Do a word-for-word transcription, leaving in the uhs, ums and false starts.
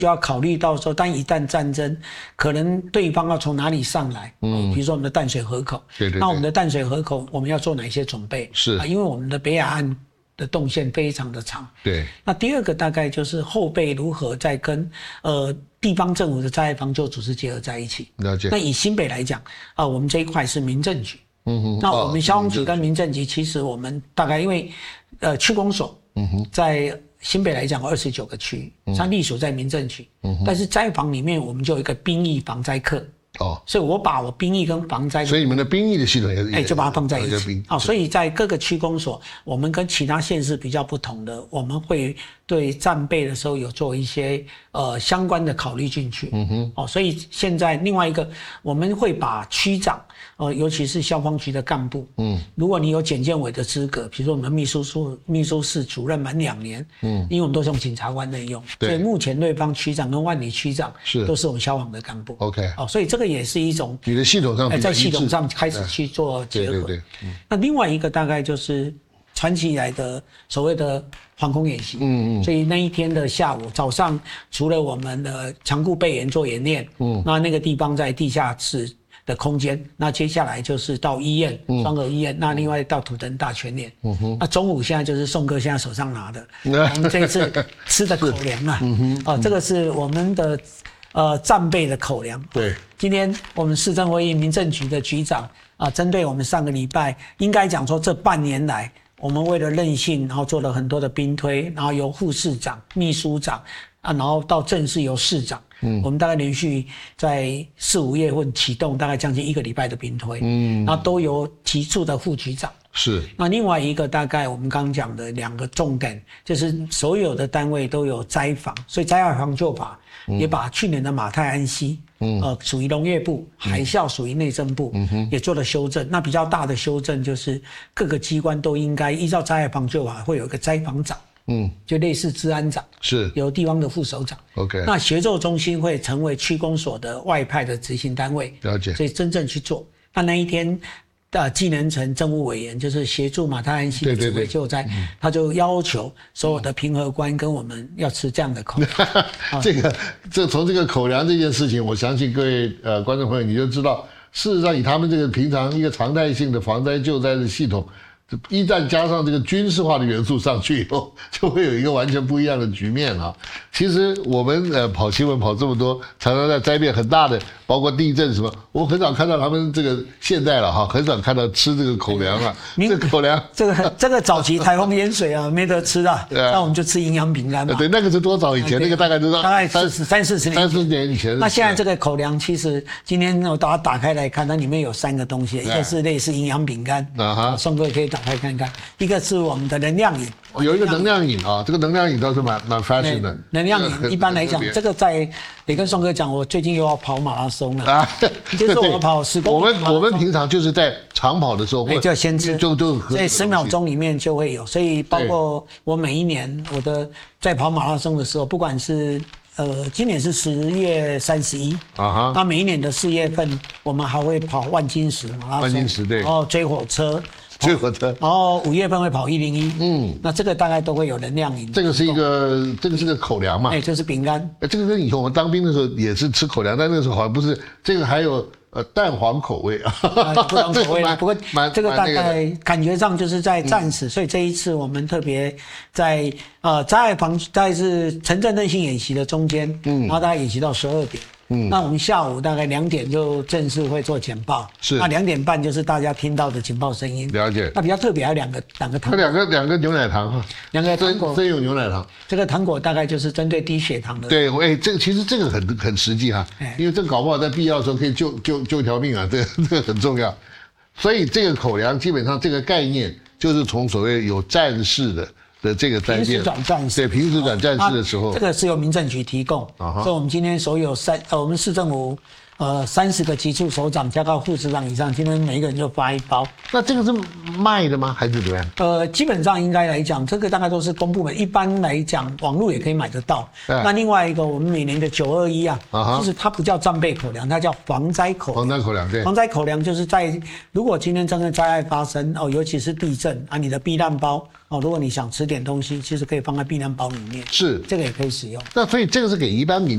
就要考虑到说，但一旦战争，可能对方要从哪里上来，嗯，比如说我们的淡水河口， 对对对， 那我们的淡水河口我们要做哪些准备？ 是啊，因为我们的北海岸的动线非常的长。 对。 那第二个大概就是后备如何在跟呃地方政府的灾害防救组织结合在一起。 了解。 那以新北来讲啊、呃，我们这一块是民政局。嗯哼。那我们消防局跟民政局，其实我们大概因为呃区公所，嗯哼，在新北来讲有二十九个区，它隶属在民政局，嗯，但是灾防里面我们就有一个兵役防灾课。哦，所以我把我兵役跟防灾， 所以你们的兵役的系统也是， 哎，就把它放在一起。好、哦，所以在各个区公所，我们跟其他县市比较不同的，我们会对战备的时候有做一些呃相关的考虑进去。嗯哼，哦，所以现在另外一个，我们会把区长，呃，尤其是消防局的干部，嗯，如果你有检监委的资格，比如说我们秘书处秘书室主任满两年，嗯，因为我们都是用检察官内用，所以目前对方区长跟万里区长是都是我们消防的干部。 OK， 哦，所以这个也是一种你的系统上比较一致， 在系统上开始去做结合。对对对。嗯、那另外一个大概就是传奇以来的所谓的防空演习。嗯嗯。所以那一天的下午早上，除了我们的强固备演做演练，嗯，那那个地方在地下室的空间，那接下来就是到医院，双和医院，嗯、那另外到土城大全联。嗯哼。那中午现在就是宋哥现在手上拿的，我们这一次吃的口粮啊，嗯哼，哦，这个是我们的。呃，战备的口粮。 对， 今天我们市政会议民政局的局长啊、呃，针对我们上个礼拜，应该讲说这半年来，我们为了韧性，然后做了很多的兵推，然后由副市长、秘书长啊，然后到正式由市长，嗯，我们大概连续在四五月份启动，大概将近一个礼拜的兵推，嗯，然后都由提出的副局长。 是， 那另外一个大概我们刚刚讲的两个重点，就是所有的单位都有灾防，所以灾害防救法也把去年的马太安溪，嗯，呃，属于农业部，海啸属于内政部，嗯哼，也做了修正。那比较大的修正就是各个机关都应该依照灾害防救法会有一个灾防长，嗯，就类似治安长， 是由地方的副首长。 OK， 那协作中心会成为区公所的外派的执行单位， 了解， 所以真正去做。那那一天。呃，技能层政务委员就是协助马太安溪的指挥救灾，他就要求所有的评核官跟我们要吃这样的口粮。 这个，这从这个口粮这件事情，我相信各位呃观众朋友你就知道，事实上以他们这个平常一个常态性的防灾救灾的系统，一旦加上这个军事化的元素上去以后，就会有一个完全不一样的局面啊。其实我们呃跑新闻跑这么多，常常在灾变很大的，包括地震什么，我很少看到他们这个现在了哈，很少看到吃这个口粮啊。这个口粮， 这个这个早期台风淹水啊，没得吃啊，那我们就吃营养饼干嘛。 对，那个是多早以前？那个大概都是大概三三四十年， 三四年以前。 那现在这个口粮，其实今天我把它打开来看，它里面有三个东西，一个是类似营养饼干，啊哈，宋哥可以打开看看。一个是我们的能量饮， 有一个能量饮啊，这个能量饮倒是蛮蛮 fashion 的。 能量饮一般来讲，这个在得跟宋哥讲，我最近又要跑马拉松了啊，就是我跑十公里。 我们我们平常就是在长跑的时候， 就要先吃， 就就所以十秒钟里面就会有，所以包括我每一年我的在跑马拉松的时候，不管是。呃，今年是十月三十一啊哈，那每一年的四月份，我们还会跑万金石马拉松， 万金石对， 然后追火车， 追火车， 然后五月份会跑一零一，嗯，那这个大概都会有能量饮。 这个是一个，这个是个口粮嘛， 哎，这是饼干， 哎，这个跟以前我们当兵的时候也是吃口粮，但那个时候好像不是，这个还有。呃，蛋黄口味啊， 不同口味。不过这个大概感觉上就是在战时，所以这一次我们特别在呃灾害防，大概是城镇韧性演习的中间，嗯，然后大概演习到十二点。嗯，那我们下午大概两点就正式会做简报， 是那两点半就是大家听到的简报声音。 了解。 那比较特别还有两个两个糖， 两个两个牛奶糖哈， 两个糖果， 真有牛奶糖。 这个糖果大概就是针对低血糖的。 对，哎，这个其实这个很很实际哈，因为这搞不好在必要的时候可以救救救一条命啊，这个这个很重要。所以这个口粮基本上这个概念就是从所谓有战士的。的这个灾变， 平时转战士， 对，平时转战士的时候， 这个是由民政局提供，所以我们今天所有三呃，我们市政府呃三十个级处首长加到副市长以上，今天每一个人就发一包。 那这个是卖的吗？还是怎么样？ 呃，基本上应该来讲，这个大概都是公部门，一般来讲，网络也可以买得到。那另外一个，我们每年的九二一啊，其实它不叫战备口粮，它叫防灾口粮。 防灾口粮，对。 防灾口粮就是在如果今天真的灾害发生哦，尤其是地震啊，你的避难包。哦，如果你想吃点东西，其实可以放在避难包里面， 是这个也可以使用。 那所以这个是给一般民